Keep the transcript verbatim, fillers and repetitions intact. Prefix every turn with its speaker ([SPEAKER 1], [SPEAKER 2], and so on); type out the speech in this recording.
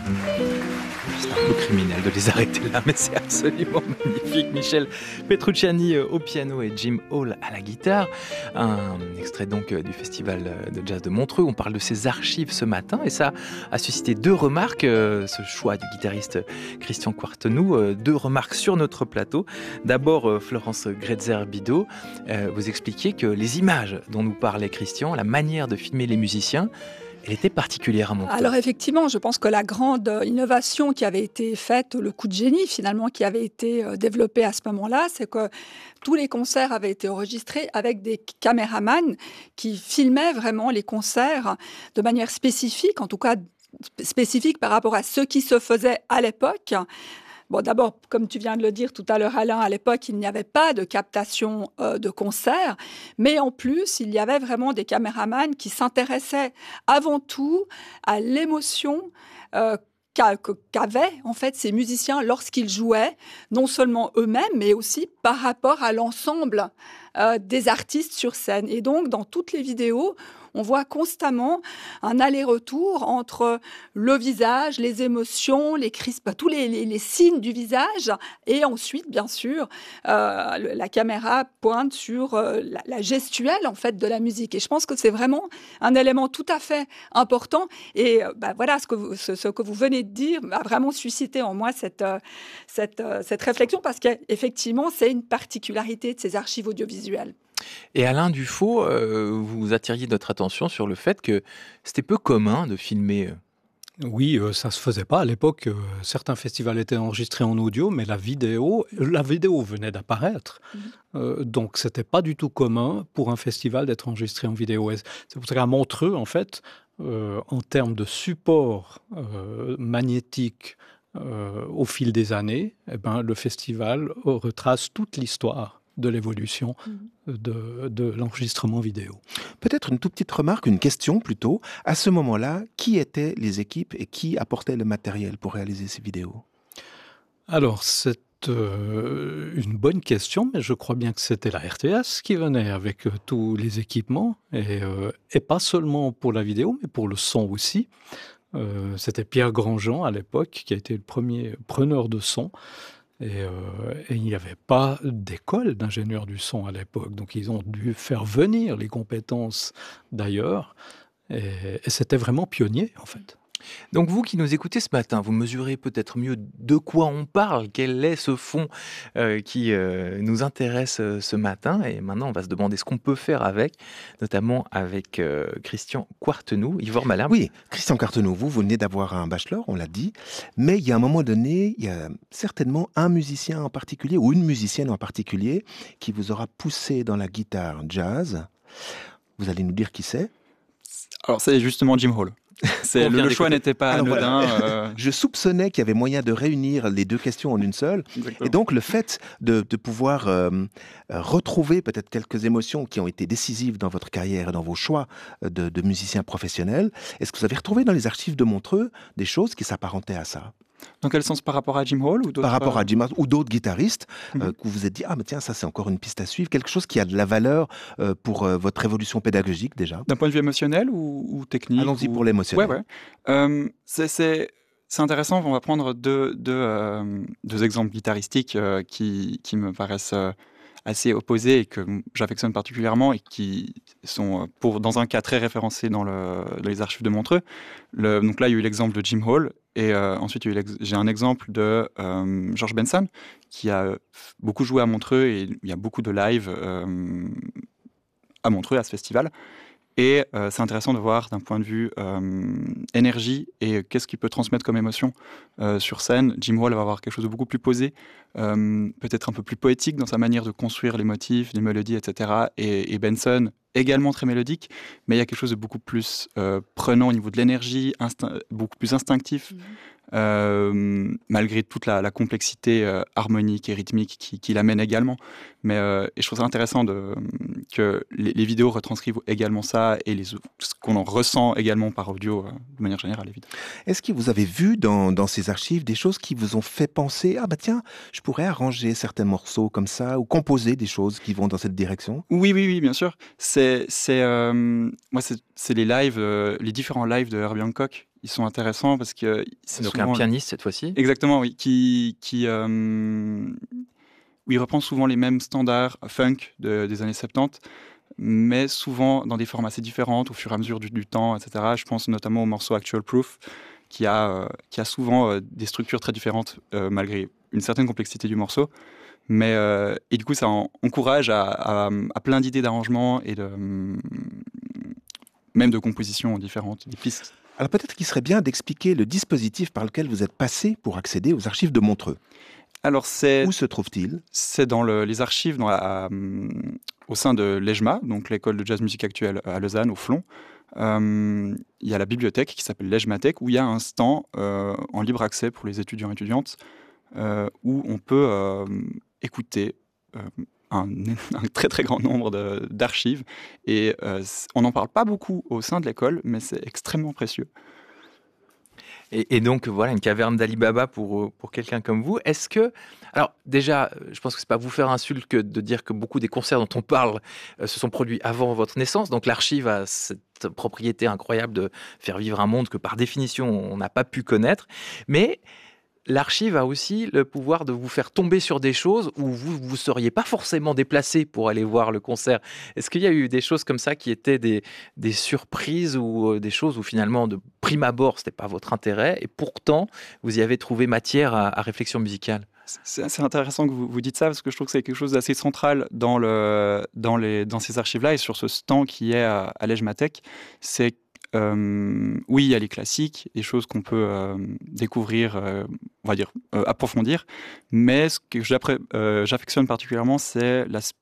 [SPEAKER 1] C'est un peu criminel de les arrêter là, mais c'est absolument magnifique. Michel Petrucciani au piano et Jim Hall à la guitare. Un extrait donc du Festival de Jazz de Montreux. On parle de ses archives ce matin et ça a suscité deux remarques. Ce choix du guitariste Christian Quartenou, deux remarques sur notre plateau. D'abord, Florence Gretzer-Bidot, vous expliquiez que les images dont nous parlait Christian, la manière de filmer les musiciens, elle était particulière à Montreux.
[SPEAKER 2] Alors effectivement, je pense que la grande innovation qui avait été faite, le coup de génie finalement qui avait été développé à ce moment-là, c'est que tous les concerts avaient été enregistrés avec des caméramans qui filmaient vraiment les concerts de manière spécifique, en tout cas spécifique par rapport à ce qui se faisait à l'époque. Bon, d'abord, comme tu viens de le dire tout à l'heure, Alain, à l'époque, il n'y avait pas de captation euh, de concerts, mais en plus, il y avait vraiment des caméramans qui s'intéressaient avant tout à l'émotion euh, qu'avaient en fait ces musiciens lorsqu'ils jouaient, non seulement eux-mêmes, mais aussi par rapport à l'ensemble euh, des artistes sur scène. Et donc, dans toutes les vidéos, on voit constamment un aller-retour entre le visage, les émotions, les crispes, tous les, les, les signes du visage. Et ensuite, bien sûr, euh, la caméra pointe sur euh, la, la gestuelle en fait, de la musique. Et je pense que c'est vraiment un élément tout à fait important. Et euh, bah, voilà, ce que, vous, ce, ce que vous venez de dire a vraiment suscité en moi cette, euh, cette, euh, cette réflexion parce qu'effectivement, c'est une particularité de ces archives audiovisuelles.
[SPEAKER 1] Et Alain Dufaux, euh, vous attiriez notre attention sur le fait que c'était peu commun de filmer.
[SPEAKER 3] Oui, euh, ça se faisait pas à l'époque. Euh, certains festivals étaient enregistrés en audio, mais la vidéo, la vidéo venait d'apparaître. Mmh. Euh, donc, c'était pas du tout commun pour un festival d'être enregistré en vidéo. Et c'est pour ça qu'à Montreux, en fait, euh, en termes de support euh, magnétique euh, au fil des années, eh ben, le festival retrace toute l'histoire de l'évolution de, de l'enregistrement vidéo.
[SPEAKER 4] Peut-être une toute petite remarque, une question plutôt. À ce moment-là, qui étaient les équipes et qui apportait le matériel pour réaliser ces vidéos ?
[SPEAKER 3] Alors, c'est euh, une bonne question, mais je crois bien que c'était la R T S qui venait avec euh, tous les équipements, et, euh, et pas seulement pour la vidéo, mais pour le son aussi. Euh, c'était Pierre Grandjean à l'époque, qui a été le premier preneur de son. Et, euh, et il n'y avait pas d'école d'ingénieur du son à l'époque. Donc, ils ont dû faire venir les compétences d'ailleurs. Et, et c'était vraiment pionnier, en fait.
[SPEAKER 1] Donc, vous qui nous écoutez ce matin, vous mesurez peut-être mieux de quoi on parle, quel est ce fond euh, qui euh, nous intéresse euh, ce matin. Et maintenant, on va se demander ce qu'on peut faire avec, notamment avec euh, Christian Quartenou. Yvor Malherbe.
[SPEAKER 4] Oui, Christian Quartenou, vous, vous venez d'avoir un bachelor, on l'a dit, mais il y a un moment donné, il y a certainement un musicien en particulier, ou une musicienne en particulier, qui vous aura poussé dans la guitare jazz. Vous allez nous dire qui c'est ?
[SPEAKER 5] Alors, c'est justement Jim Hall. C'est, le, le choix n'était pas
[SPEAKER 4] Alors,
[SPEAKER 5] anodin.
[SPEAKER 4] Voilà.
[SPEAKER 5] Euh...
[SPEAKER 4] Je soupçonnais qu'il y avait moyen de réunir les deux questions en une seule. Exactement. Et donc, le fait de, de pouvoir euh, retrouver peut-être quelques émotions qui ont été décisives dans votre carrière et dans vos choix de, de musiciens professionnels, est-ce que vous avez retrouvé dans les archives de Montreux des choses qui s'apparentaient à ça ?
[SPEAKER 5] Dans quel sens, par rapport à Jim Hall ou d'autres...
[SPEAKER 4] Par rapport à Jim Hall ou d'autres guitaristes, mm-hmm. euh, que vous vous êtes dit, ah mais tiens, ça c'est encore une piste à suivre, quelque chose qui a de la valeur euh, pour euh, votre évolution pédagogique déjà.
[SPEAKER 5] D'un point de vue émotionnel ou, ou technique ?
[SPEAKER 4] Allons-y
[SPEAKER 5] ou...
[SPEAKER 4] pour l'émotionnel.
[SPEAKER 5] Ouais, ouais. Euh, c'est, c'est, c'est intéressant, on va prendre deux, deux, euh, deux exemples guitaristiques euh, qui, qui me paraissent euh, assez opposés et que j'affectionne particulièrement et qui sont, pour, dans un cas, très référencés dans, le, dans les archives de Montreux. Le, donc là, il y a eu l'exemple de Jim Hall. Et euh, ensuite, il y a eu j'ai un exemple de euh, George Benson, qui a beaucoup joué à Montreux, et il y a beaucoup de live euh, à Montreux, à ce festival. Et euh, c'est intéressant de voir d'un point de vue euh, énergie et qu'est-ce qu'il peut transmettre comme émotion euh, sur scène. Jim Hall va avoir quelque chose de beaucoup plus posé, euh, peut-être un peu plus poétique dans sa manière de construire les motifs, les mélodies, et cetera. Et, et Benson, également très mélodique, mais il y a quelque chose de beaucoup plus euh, prenant au niveau de l'énergie, instinct, beaucoup plus instinctif. Mmh. Euh, malgré toute la, la complexité euh, harmonique et rythmique qui, qui l'amène également. Mais euh, et je trouve ça intéressant de, que les, les vidéos retranscrivent également ça et les, ce qu'on en ressent également par audio euh, de manière générale, évidemment.
[SPEAKER 4] Est-ce que vous avez vu dans, dans ces archives des choses qui vous ont fait penser « Ah bah tiens, je pourrais arranger certains morceaux comme ça » ou composer des choses qui vont dans cette direction ?
[SPEAKER 5] Oui, oui, oui, bien sûr. C'est, c'est, euh, moi, c'est, c'est les lives, euh, les différents lives de Herbie Hancock. ils sont intéressants parce que c'est
[SPEAKER 1] Donc
[SPEAKER 5] souvent
[SPEAKER 1] un pianiste cette fois-ci.
[SPEAKER 5] Exactement, oui, qui, qui euh, où il reprend souvent les mêmes standards funk de- des années soixante-dix, mais souvent dans des formes assez différentes au fur et à mesure du, du temps, et cetera. Je pense notamment au morceau Actual Proof, qui a, euh, qui a souvent euh, des structures très différentes, euh, malgré une certaine complexité du morceau. Mais, euh, et du coup, ça en- encourage à, à- à plein d'idées d'arrangement et de, hum, même de compositions différentes, des pistes.
[SPEAKER 4] Alors peut-être qu'il serait bien d'expliquer le dispositif par lequel vous êtes passé pour accéder aux archives de Montreux.
[SPEAKER 5] Alors, c'est
[SPEAKER 4] Où se trouve-t-il?
[SPEAKER 5] c'est dans le- les archives dans la- hum, au sein de l'E J M A, donc l'école de jazz musique actuelle à Lausanne, au Flon. Euh, Il y a la bibliothèque qui s'appelle l'E J M A Tech, où il y a un stand euh, en libre accès pour les étudiants et étudiantes, euh, où on peut euh, écouter euh, un, un très très grand nombre de- d'archives. Et euh, c- on n'en parle pas beaucoup au sein de l'école, mais c'est extrêmement précieux.
[SPEAKER 1] Et, et donc, voilà, une caverne d'Ali Baba pour, euh, pour quelqu'un comme vous. Est-ce que... Alors, déjà, euh, je pense que c'est pas vous faire insulte que de dire que beaucoup des concerts dont on parle euh, se sont produits avant votre naissance. Donc, l'archive a cette propriété incroyable de faire vivre un monde que, par définition, on n'a pas pu connaître. Mais l'archive a aussi le pouvoir de vous faire tomber sur des choses où vous ne seriez pas forcément déplacé pour aller voir le concert. Est-ce qu'il y a eu des choses comme ça qui étaient des, des surprises ou euh, des choses où finalement, de prime abord, ce n'était pas votre intérêt et pourtant, vous y avez trouvé matière à, à réflexion musicale?
[SPEAKER 5] C'est assez intéressant que vous, vous dites ça parce que je trouve que c'est quelque chose d'assez central dans, le, dans, les, dans ces archives-là et sur ce stand qui est à, à l'E J M A Tech. C'est euh, oui, il y a les classiques, des choses qu'on peut euh, découvrir, euh, on va dire euh, approfondir, mais ce que j'appré- euh, j'affectionne particulièrement, c'est l'as-